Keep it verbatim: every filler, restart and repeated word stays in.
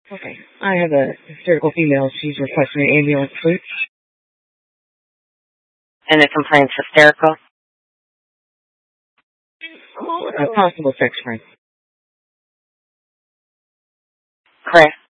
Okay. I have a hysterical female. She's requesting an ambulance, please. And the complaint's hysterical? A possible sex crime. Correct.